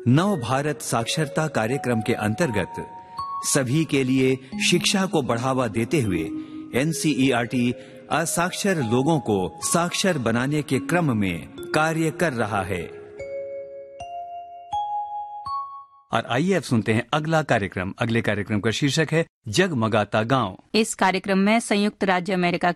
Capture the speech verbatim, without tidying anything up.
नव भारत साक्षरता कार्यक्रम के अंतर्गत सभी के लिए शिक्षा को बढ़ावा देते हुए एनसीईआरटी असाक्षर लोगों को साक्षर बनाने के क्रम में कार्य कर रहा है। और आइए अब सुनते हैं अगला कार्यक्रम। अगले कार्यक्रम का शीर्षक है जगमगाता गांव। इस कार्यक्रम में संयुक्त राज्य अमेरिका